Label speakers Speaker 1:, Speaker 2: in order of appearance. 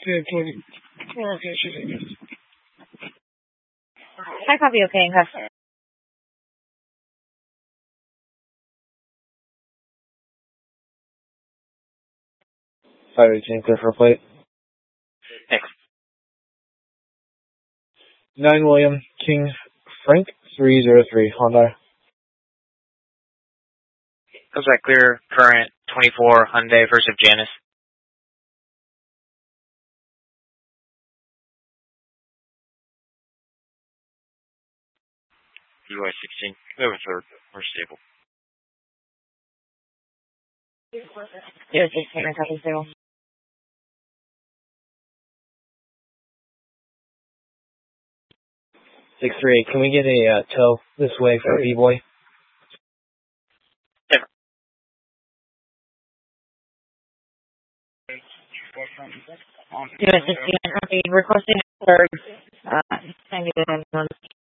Speaker 1: Hi, copy. Okay, have.
Speaker 2: Fire chain clear for plate.
Speaker 3: Thanks.
Speaker 2: 9 William King Frank 303 Honda.
Speaker 3: How's that clear? Current 24 Hyundai versus Janus. UI 16. Over third. We're stable.
Speaker 1: Zero 16, copy 0.
Speaker 2: Six three eight. Can we get a tow this way for B-Boy?
Speaker 3: Different.
Speaker 1: Zero 16, copy. Requesting third. 91.